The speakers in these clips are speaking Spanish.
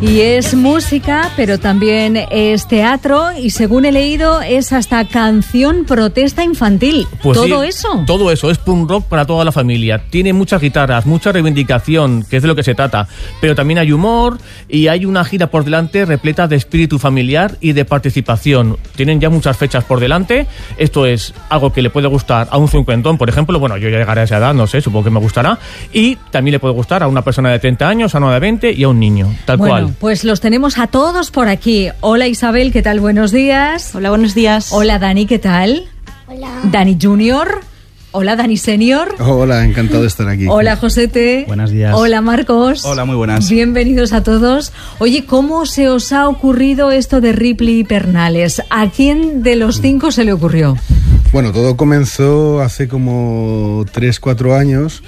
Y es música, pero también es teatro y según he leído es hasta canción protesta infantil. Pues ¿Todo sí, eso? Todo eso, es punk rock para toda la familia. Tiene muchas guitarras, mucha reivindicación, que es de lo que se trata. Pero también hay humor y hay una gira por delante repleta de espíritu familiar y de participación. Tienen ya muchas fechas por delante. Esto es algo que le puede gustar a un cincuentón, por ejemplo. Bueno, yo ya llegaré a esa edad, no sé, supongo que me gustará. Y también le puede gustar a una persona de 30 años, a una de 20 y a un niño, tal cual. Pues los tenemos a todos por aquí. Hola Isabel, ¿qué tal? Buenos días. Hola, buenos días. Hola Dani, ¿qué tal? Hola. Dani Junior. Hola Dani Senior. Hola, encantado de estar aquí. Hola Josete. Buenos días. Hola Marcos. Hola, muy buenas. Bienvenidos a todos. Oye, ¿cómo se os ha ocurrido esto de Ripley y Pernales? ¿A quién de los 5 se le ocurrió? Bueno, todo comenzó hace como 3-4 años.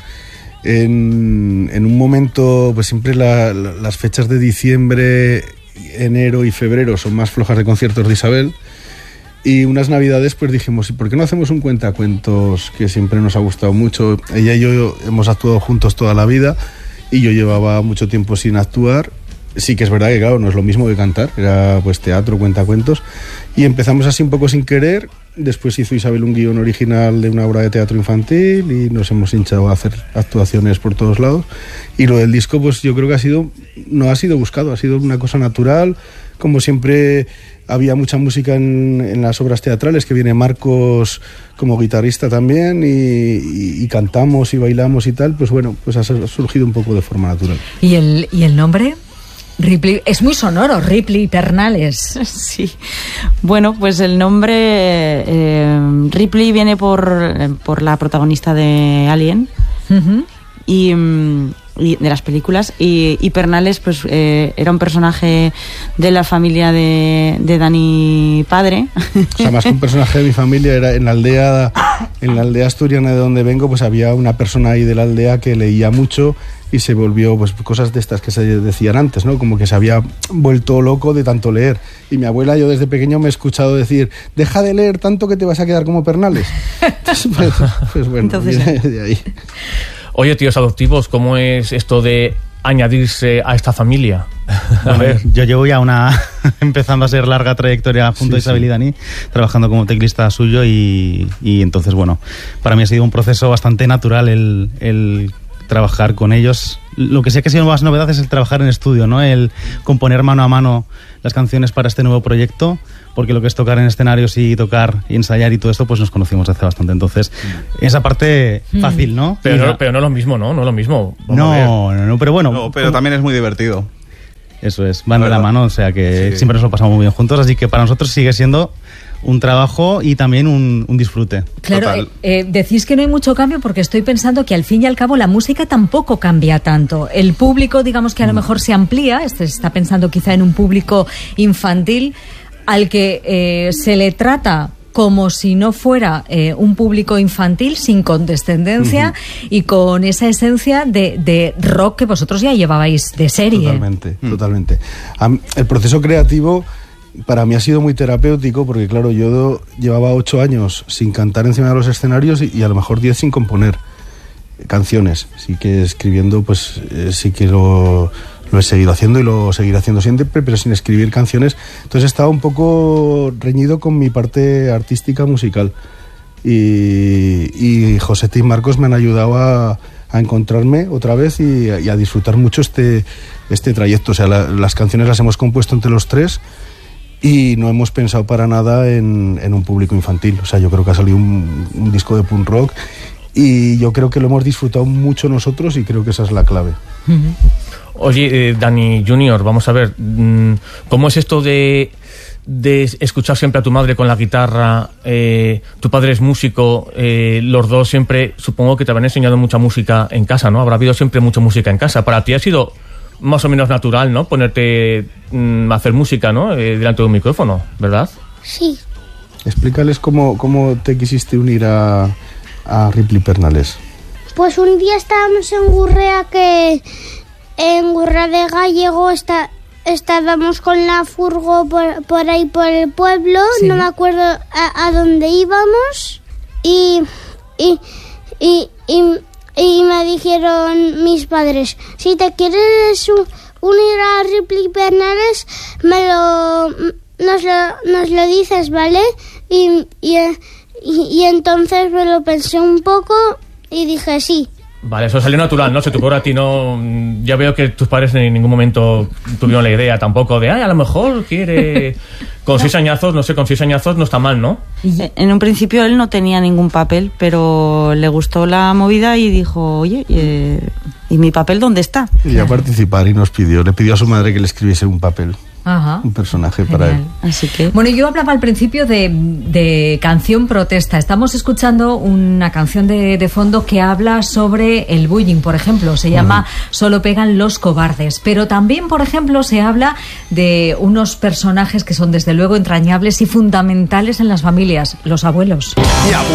En un momento, pues siempre las fechas de diciembre, enero y febrero son más flojas de conciertos de Isabel. Y unas navidades pues dijimos, ¿por qué no hacemos un cuentacuentos que siempre nos ha gustado mucho? Ella y yo hemos actuado juntos toda la vida y yo llevaba mucho tiempo sin actuar. Sí que es verdad que claro, no es lo mismo que cantar, era pues teatro, cuentacuentos. Y empezamos así un poco sin querer. Después hizo Isabel un guión original de una obra de teatro infantil y nos hemos hinchado a hacer actuaciones por todos lados. Y lo del disco pues yo creo que no ha sido buscado, ha sido una cosa natural. Como siempre había mucha música en las obras teatrales, que viene Marcos como guitarrista también y cantamos y bailamos y tal, pues bueno, pues ha surgido un poco de forma natural. ¿Y el nombre? Ripley, es muy sonoro, Ripley y Pernales. Sí. Bueno, pues el nombre Ripley viene por la protagonista de Alien. Uh-huh. Y de las películas y Pernales pues era un personaje de la familia de Dani padre. O sea, más que un personaje de mi familia, era en la aldea asturiana de donde vengo, pues había una persona ahí de la aldea que leía mucho y se volvió, pues cosas de estas que se decían antes, ¿no? Como que se había vuelto loco de tanto leer. Y mi abuela, yo desde pequeño me he escuchado decir, deja de leer tanto que te vas a quedar como Pernales. Entonces, pues bueno, entonces, viene de ahí. Oye, tíos adoptivos, ¿cómo es esto de añadirse a esta familia? Bueno, yo llevo ya empezando a ser larga trayectoria junto a Isabel y Dani, trabajando como teclista suyo y entonces, bueno, para mí ha sido un proceso bastante natural el trabajar con ellos. Lo que sí que ha sido más novedad es el trabajar en estudio, ¿no? El componer mano a mano las canciones para este nuevo proyecto, porque lo que es tocar en escenarios y tocar y ensayar y todo esto, pues nos conocimos hace bastante. Entonces, esa parte fácil, ¿no? Pero no es lo mismo, ¿no? No es lo mismo. No, pero bueno. No, pero también es muy divertido. Eso es, van de la mano, o sea que siempre nos lo pasamos muy bien juntos, así que para nosotros sigue siendo un trabajo y también un disfrute. Claro, decís que no hay mucho cambio porque estoy pensando que al fin y al cabo la música tampoco cambia tanto. El público, digamos que a lo mejor se amplía, se está pensando quizá en un público infantil al que se le trata como si no fuera un público infantil, sin condescendencia y con esa esencia de rock que vosotros ya llevabais de serie. Totalmente. El proceso creativo para mí ha sido muy terapéutico porque, claro, yo llevaba 8 años sin cantar encima de los escenarios y a lo mejor 10 sin componer canciones. Sí que escribiendo, pues sí que lo he seguido haciendo y lo seguiré haciendo siempre, pero sin escribir canciones. Entonces estaba un poco reñido con mi parte artística musical. Y José y Marcos me han ayudado a encontrarme otra vez y a disfrutar mucho este trayecto. O sea, las canciones las hemos compuesto entre los tres y no hemos pensado para nada en un público infantil. O sea, yo creo que ha salido un disco de punk rock y yo creo que lo hemos disfrutado mucho nosotros y creo que esa es la clave. Oye, Dani Junior, vamos a ver, ¿cómo es esto de escuchar siempre a tu madre con la guitarra? Tu padre es músico, los dos siempre, supongo que te habrán enseñado mucha música en casa, ¿no? Habrá habido siempre mucha música en casa. Para ti ha sido más o menos natural, ¿no? Ponerte a hacer música, ¿no? Delante de un micrófono, ¿verdad? Sí. Explícales cómo te quisiste unir a Ripley Pernales. Pues un día estábamos en Gurrea, que en Gurrea de Gallego estábamos con la furgo por ahí por el pueblo, sí. No me acuerdo a dónde íbamos y me dijeron mis padres, si te quieres unir a Ripley Bernales, nos lo dices, ¿vale? Y entonces me lo pensé un poco y dije sí. Vale, eso salió natural, ¿no? Se te ocurre a ti, no... Ya veo que tus padres en ningún momento tuvieron la idea tampoco de, a lo mejor quiere... Con 6 añazos, no sé, con 6 añazos no está mal, ¿no? En un principio él no tenía ningún papel, pero le gustó la movida y dijo, oye, ¿y mi papel dónde está? Quería participar y le pidió a su madre que le escribiese un papel. Ajá. Un personaje Genial. para él. Así que... Bueno, yo hablaba al principio de canción protesta. Estamos escuchando una canción de fondo que habla sobre el bullying, por ejemplo. Se llama Solo pegan los cobardes. Pero también, por ejemplo, se habla de unos personajes que son desde luego entrañables y fundamentales en las familias, los abuelos. Mi abuelo